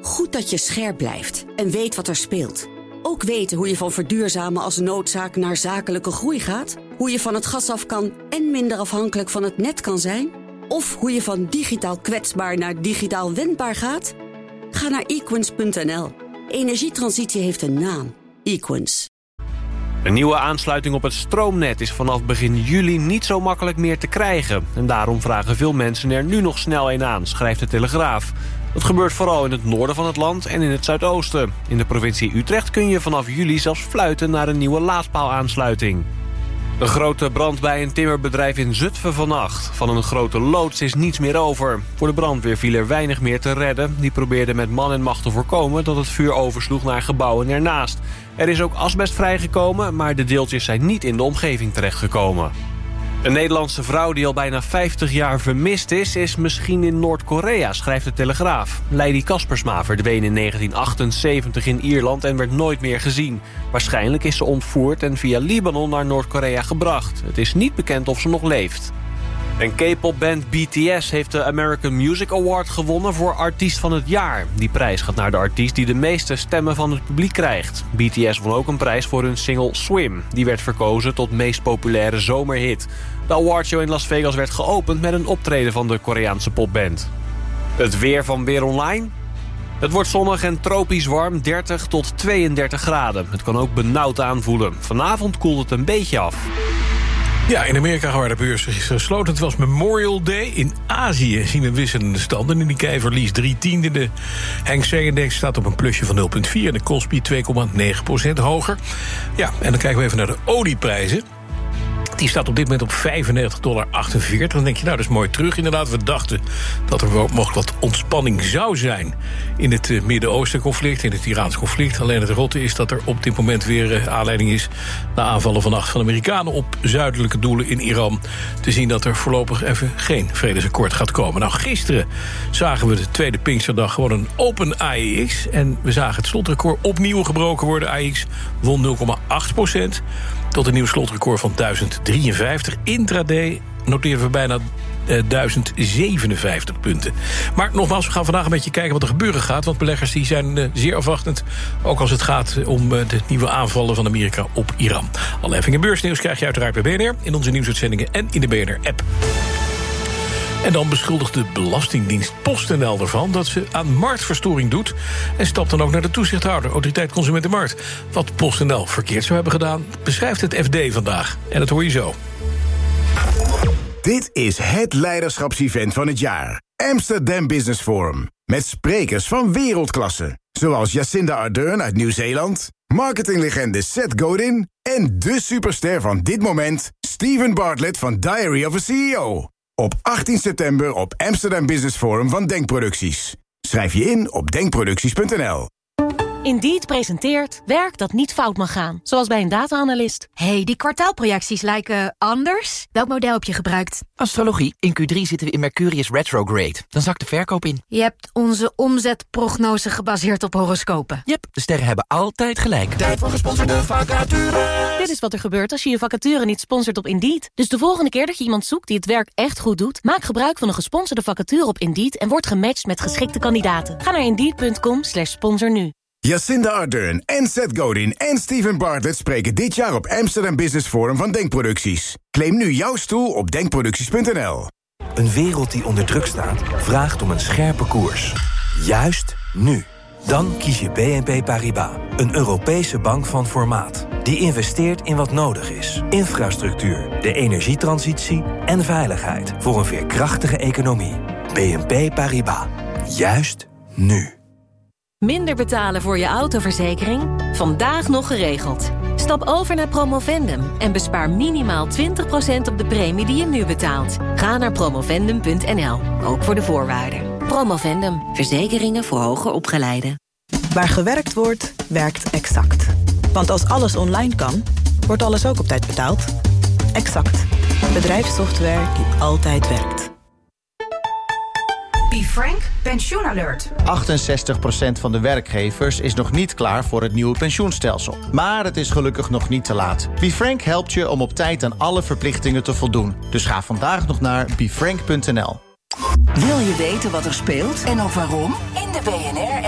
Goed dat je scherp blijft en weet wat er speelt. Ook weten hoe je van verduurzamen als noodzaak naar zakelijke groei gaat. Hoe je van het gas af kan en minder afhankelijk van het net kan zijn. Of hoe je van digitaal kwetsbaar naar digitaal wendbaar gaat. Ga naar equins.nl. Energietransitie heeft een naam. Equins. Een nieuwe aansluiting op het stroomnet is vanaf begin juli niet zo makkelijk meer te krijgen. En daarom vragen veel mensen er nu nog snel een aan, schrijft de Telegraaf. Dat gebeurt vooral in het noorden van het land en in het zuidoosten. In de provincie Utrecht kun je vanaf juli zelfs fluiten naar een nieuwe laadpaalaansluiting. Een grote brand bij een timmerbedrijf in Zutphen vannacht. Van een grote loods is niets meer over. Voor de brandweer viel er weinig meer te redden. Die probeerde met man en macht te voorkomen dat het vuur oversloeg naar gebouwen ernaast. Er is ook asbest vrijgekomen, maar de deeltjes zijn niet in de omgeving terechtgekomen. Een Nederlandse vrouw die al bijna 50 jaar vermist is misschien in Noord-Korea, schrijft de Telegraaf. Lady Kaspersma verdween in 1978 in Ierland en werd nooit meer gezien. Waarschijnlijk is ze ontvoerd en via Libanon naar Noord-Korea gebracht. Het is niet bekend of ze nog leeft. En K-popband BTS heeft de American Music Award gewonnen voor Artiest van het Jaar. Die prijs gaat naar de artiest die de meeste stemmen van het publiek krijgt. BTS won ook een prijs voor hun single Swim. Die werd verkozen tot meest populaire zomerhit. De awardshow in Las Vegas werd geopend met een optreden van de Koreaanse popband. Het weer van Weer Online. Het wordt zonnig en tropisch warm, 30 tot 32 graden. Het kan ook benauwd aanvoelen. Vanavond koelt het een beetje af. Ja, in Amerika waren de beurzen gesloten. Het was Memorial Day. In Azië zien we wisselende standen. De Nikkei verliest 0,3. De Hang Seng-index staat op een plusje van 0,4. En de Kospi 2,9% hoger. Ja, en dan kijken we even naar de olieprijzen. Die staat op dit moment op $95,48. Dan denk je, nou, dat is mooi terug. Inderdaad, we dachten dat er mogelijk wat ontspanning zou zijn in het Midden-Oosten-conflict, in het Iraans conflict. Alleen het rotte is dat er op dit moment weer aanleiding is na aanvallen vannacht van Amerikanen op zuidelijke doelen in Iran. Te zien dat er voorlopig even geen vredesakkoord gaat komen. Nou, gisteren zagen we de tweede Pinksterdag gewoon een open AEX. En we zagen het slotrecord opnieuw gebroken worden. AEX won 0,8%. Tot een nieuw slotrecord van 1053. Intraday noteren we bijna 1057 punten. Maar nogmaals, we gaan vandaag een beetje kijken wat er gebeuren gaat. Want beleggers die zijn zeer afwachtend. Ook als het gaat om de nieuwe aanvallen van Amerika op Iran. Alle heffing en beursnieuws krijg je uiteraard bij BNR. In onze nieuwsuitzendingen en in de BNR-app. En dan beschuldigt de Belastingdienst PostNL ervan dat ze aan marktverstoring doet. En stapt dan ook naar de toezichthouder, Autoriteit Consumentenmarkt. Wat PostNL verkeerd zou hebben gedaan, beschrijft het FD vandaag. En dat hoor je zo. Dit is het leiderschapsevent van het jaar. Amsterdam Business Forum. Met sprekers van wereldklasse. Zoals Jacinda Ardern uit Nieuw-Zeeland, marketinglegende Seth Godin en de superster van dit moment, Steven Bartlett van Diary of a CEO. Op 18 september op Amsterdam Business Forum van Denkproducties. Schrijf je in op denkproducties.nl. Indeed presenteert werk dat niet fout mag gaan. Zoals bij een data-analyst. Hey, die kwartaalprojecties lijken anders. Welk model heb je gebruikt? Astrologie. In Q3 zitten we in Mercurius retrograde. Dan zakt de verkoop in. Je hebt onze omzetprognose gebaseerd op horoscopen. Yep, de sterren hebben altijd gelijk. Tijd voor gesponsorde vacature. Dit is wat er gebeurt als je je vacature niet sponsort op Indeed. Dus de volgende keer dat je iemand zoekt die het werk echt goed doet, maak gebruik van een gesponsorde vacature op Indeed en word gematcht met geschikte kandidaten. Ga naar Indeed.com/sponsor nu. Jacinda Ardern en Seth Godin en Steven Bartlett spreken dit jaar op Amsterdam Business Forum van Denkproducties. Claim nu jouw stoel op denkproducties.nl. Een wereld die onder druk staat, vraagt om een scherpe koers. Juist nu. Dan kies je BNP Paribas, een Europese bank van formaat. Die investeert in wat nodig is. Infrastructuur, de energietransitie en veiligheid voor een veerkrachtige economie. BNP Paribas. Juist nu. Minder betalen voor je autoverzekering? Vandaag nog geregeld. Stap over naar Promovendum en bespaar minimaal 20% op de premie die je nu betaalt. Ga naar promovendum.nl, ook voor de voorwaarden. Promovendum, verzekeringen voor hoger opgeleiden. Waar gewerkt wordt, werkt Exact. Want als alles online kan, wordt alles ook op tijd betaald. Exact. Bedrijfssoftware die altijd werkt. BeFrank pensioenalert. 68% van de werkgevers is nog niet klaar voor het nieuwe pensioenstelsel. Maar het is gelukkig nog niet te laat. BeFrank helpt je om op tijd aan alle verplichtingen te voldoen. Dus ga vandaag nog naar befrank.nl. Wil je weten wat er speelt en ook waarom? In de BNR